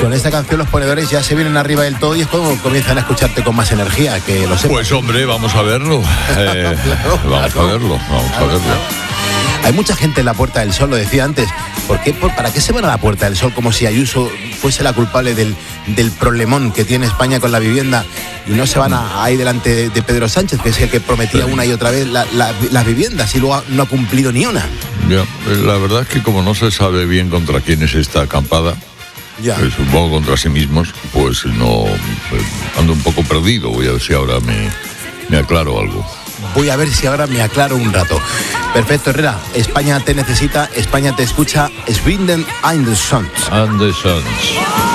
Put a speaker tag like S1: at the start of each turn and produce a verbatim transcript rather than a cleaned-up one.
S1: con esta canción los ponedores ya se vienen arriba del todo y es como comienzan a escucharte con más energía, que lo sepas.
S2: Pues hombre, vamos a verlo. Eh,
S1: Claro,
S2: vamos
S1: claro.
S2: a verlo, vamos
S1: Claro,
S2: a verlo.
S1: claro. Hay mucha gente en la Puerta del Sol, lo decía antes. ¿Por qué, por, ¿Para qué se van a la Puerta del Sol como si Ayuso fuese la culpable del, del problemón que tiene España con la vivienda y no se van a, ahí delante de, de Pedro Sánchez, que es el que prometía una y otra vez la, la, las viviendas y luego no ha cumplido ni una?
S2: Ya, la verdad es que como no se sabe bien contra quién es esta acampada,
S1: Ya.
S2: eh, supongo contra sí mismos, pues no, pues, ando un poco perdido. Voy a ver si ahora me, me aclaro algo.
S1: Voy a ver si ahora me aclaro un rato. Perfecto, Herrera. España te necesita, España te escucha. Swinden and the Sons.
S2: And the Sons.